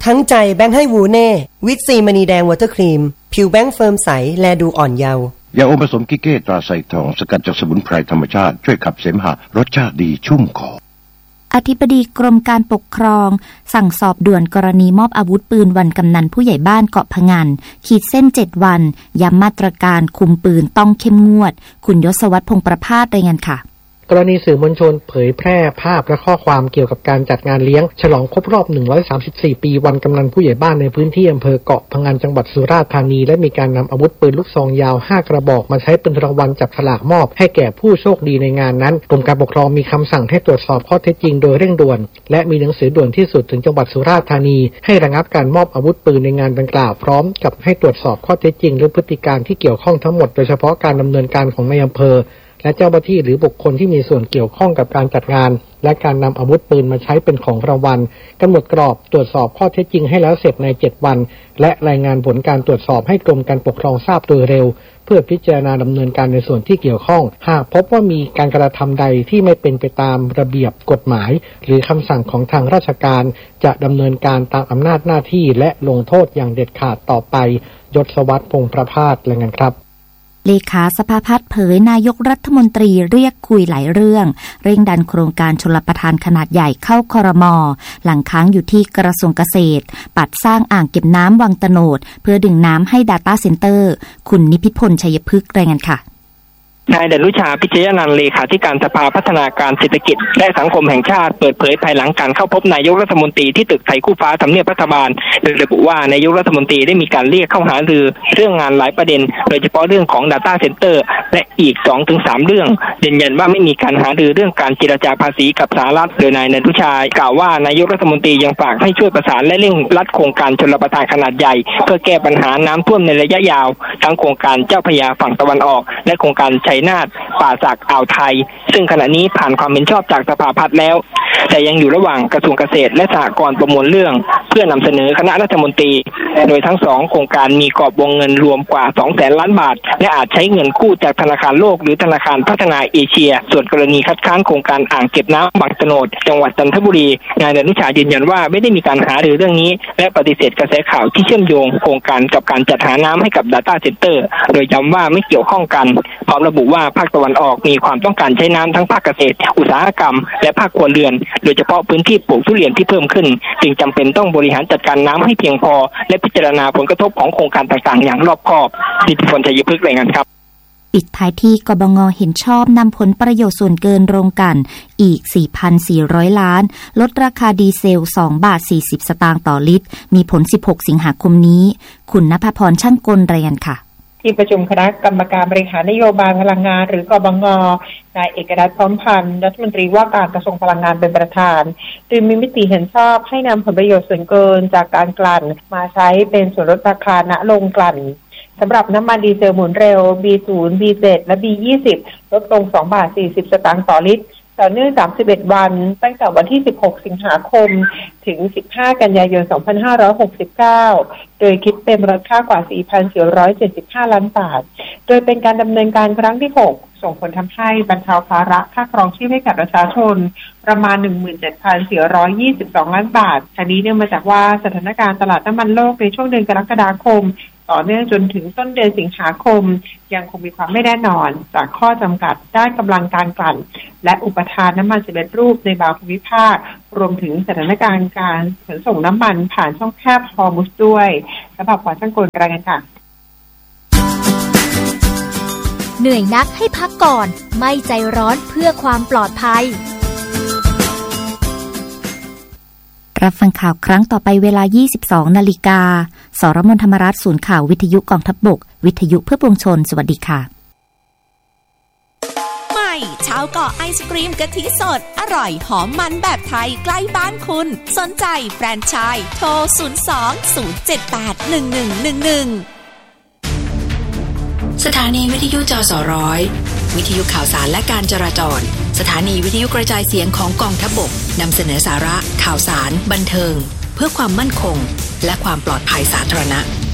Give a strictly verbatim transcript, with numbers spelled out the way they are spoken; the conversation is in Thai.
ทั้งใจแบงค์ให้วูเน่วิตซีมณีแดงวอเตอร์ครีมผิวแบงค์เฟิร์มใสแลดูอ่อนเยาว์ยาอมผสมกิเก้ตราไซทองสกัดจากสมุนไพรธรรมชาติช่วยขับเสมหะรสชาติดีชุ่มคออธิบดีกรมการปกครองสั่งสอบด่วนกรณีมอบอาวุธปืนวันกำนันผู้ใหญ่บ้านเกาะพะงันขีดเส้นเจ็ดวันย้ำมาตรการคุมปืนต้องเข้มงวดคุณยศวัฒน์พงษ์ประภาสรายงานค่ะกรณีสื่อมวลชนเผยแพร่ภาพและข้อความเกี่ยวกับการจัดงานเลี้ยงฉลองครบรอบหนึ่งร้อยสามสิบสี่ปีวันกำนันผู้ใหญ่บ้านในพื้นที่อำเภอเกาะพะงันจังหวัดสุราษฎร์ธานีและมีการนำอาวุธปืนลูกซองยาวห้ากระบอกมาใช้เป็นรางวัลจับฉลากมอบให้แก่ผู้โชคดีในงานนั้นกรมการปกครองมีคำสั่งให้ตรวจสอบข้อเท็จจริงโดยเร่งด่วนและมีหนังสือด่วนที่สุดถึงจังหวัดสุราษฎร์ธานีให้ระงับการมอบอาวุธปืนในงานดังกล่าวพร้อมกับให้ตรวจสอบข้อเท็จจริงและพฤติการที่เกี่ยวข้องทั้งหมดโดยเฉพาะการดำเนินการของนายอำเภอและเจ้าหน้าที่หรือบุคคลที่มีส่วนเกี่ยวข้องกับการจัดงานและการนำอาวุธปืนมาใช้เป็นของรางวัลกำหนดกรอบตรวจสอบข้อเท็จจริงให้แล้วเสร็จในเจ็ดวันและรายงานผลการตรวจสอบให้กรมการปกครองทราบโดยเร็วเพื่อพิจารณาดำเนินการในส่วนที่เกี่ยวข้องหากพบว่ามีการกระทำใดที่ไม่เป็นไปตามระเบียบกฎหมายหรือคำสั่งของทางราชการจะดำเนินการตามอำนาจหน้าที่และลงโทษอย่างเด็ดขาดต่อไปยศวัฒน์พงษ์ประภาสรายงานครับเลขาสภาพัฒน์เผยนายกรัฐมนตรีเรียกคุยหลายเรื่องเร่งดันโครงการชลประทานขนาดใหญ่เข้าครม.หลังค้างอยู่ที่กระทรวงเกษตรปัดสร้างอ่างเก็บน้ำวังตโนดเพื่อดึงน้ำให้ Data Center คุณนิพิพลชัยพฤกษ์รายงานค่ะนายดนุชาพิชยนันท์เลขาธิการสภาพัฒนาการเศรษฐกิจและสังคมแห่งชาติเปิดเผยภายหลังการเข้าพบนายกรัฐมนตรีที่ตึกไทยคู่ฟ้าทำเนียบรัฐบาลโดยระบุว่านายกรัฐมนตรีได้มีการเรียกเข้าหารือเรื่องงานหลายประเด็นโดยเฉพาะเรื่องของ Data Center และอีก สองถึงสาม เรื่องยืนยันว่าไม่มีการหารือเรื่องการเจรจาภาษีกับสหรัฐโดยนายดนุชากล่าวว่านายกรัฐมนตรียังฝากให้ช่วยประสานและเร่งรัดโครงการชลประทานขนาดใหญ่เพื่อแก้ปัญหาน้ำท่วมในระยะยาวทั้งโครงการเจ้าพระยาฝั่งตะวันออกและโครงการชัยนาทป่าสักอ่าวไทยซึ่งขณะนี้ผ่านความเห็นชอบจากสภาพัฒน์แล้วแต่ยังอยู่ระหว่างกระทรวงเกษตรและสหกรณ์ประมวลเรื่องเพื่อนำเสนอคณะรัฐมนตรีโดยทั้งสองโครงการมีกรอบวงเงินรวมกว่า สองแสน ล้านบาทและอาจใช้เงินกู้จากธนาคารโลกหรือธนาคารพัฒนาเอเชียส่วนกรณีคัดค้านโครงการอ่างเก็บน้ำบางตโนดจังหวัดจันทบุรีนายดนุชายืนยันว่าไม่ได้มีการหารือเรื่องนี้และปฏิเสธกระแสข่าวที่เชื่อมโยงโครงการกับการจัดหาน้ำให้กับ Data Center โดยย้ำว่าไม่เกี่ยวข้องกันพร้อมระบุว่าภาคตะวันออกมีความต้องการใช้น้ำทั้งภาคเกษตรอุตสาหกรรมและภาคครัวเรือนโดยเฉพาะพื้นที่ปลูกทุเรียนที่เพิ่มขึ้นจึงจำเป็นต้องบริหารจัดการน้ำให้เพียงพอและพิจารณาผลกระทบของโครงการต่างๆอย่างรอบคอบนิติพลชัยพฤกษ์รายงานครับปิดท้ายที่กบง.เห็นชอบนำผลประโยชน์ส่วนเกินโรงกลั่นอีก สี่พันสี่ร้อย ล้านลดราคาดีเซล สองบาทสี่สิบ สตางค์ต่อลิตรมีผลสิบหกสิงหาคมนี้คุณณภพรช่างกลรายงานค่ะที่ประชุมคณะกรรมการบริหารนโยบายพลังงานหรือกบง.นายเอกนัท พร้อมพันธ์รัฐมนตรีว่าการกระทรวงพลังงานเป็นประธานโดยมีมติเห็นชอบให้นำผลประโยชน์ส่วนเกินจากการกลั่นมาใช้เป็นส่วนลดราคาณโรงกลั่นสำหรับน้ำมันดีเซลหมุนเร็ว บี ศูนย์ บี เจ็ด และ บี ยี่สิบ ลดลงสองบาทสี่สิบ สตางค์ต่อลิตรต่อเนื่องสามสิบเอ็ดวันตั้งแต่วันที่สิบหกสิงหาคมถึงสิบห้ากันยายนสองพันห้าร้อยหกสิบเก้าโดยคิดเป็นมูลค่ากว่า สี่พันสี่ร้อยเจ็ดสิบห้า ล้านบาทโดยเป็นการดำเนินการครั้งที่หกส่งผลทำให้บรรเทาภาระค่าครองชีพให้กับประชาชนประมาณ หนึ่งหมื่นเจ็ดพันสี่ร้อยยี่สิบสอง ล้านบาททั้งนี้เนื่องมาจากว่าสถานการณ์ตลาดน้ำมันโลกในช่วงเดือนกรกฎาคมต่อเนื่องจนถึงต้นเดือนสิงหาคมยังคงมีความไม่แน่นอนจากข้อจำกัดด้านกำลังการกลั่นและอุปทานน้ำมันสำเร็จรูปในบางภูมิภาครวมถึงสถานการณ์การขนส่งน้ำมันผ่านช่องแคบฮอร์มุซด้วยสำหรับความช่างกลรายงานค่ะเหนื่อยนักให้พักก่อนไม่ใจร้อนเพื่อความปลอดภัยรับฟังข่าวครั้งต่อไปเวลา ยี่สิบสอง นาฬิกาสรมนธรรมรัฐศูนย์ข่าววิทยุกองทัพบกวิทยุเพื่อปวงชนสวัสดีค่ะใหม่ชาวเกาะไอศกรีมกะทิสดอร่อยหอมมันแบบไทยใกล้บ้านคุณสนใจแฟรนไชส์โทรศูนย์ สอง ศูนย์ เจ็ด แปด หนึ่ง หนึ่ง หนึ่ง หนึ่งสถานีวิทยุจสร้อยวิทยุข่าวสารและการจราจรสถานีวิทยุกระจายเสียงของกองทัพบกนำเสนอสาระข่าวสารบันเทิงเพื่อความมั่นคงและความปลอดภัยสาธารณะ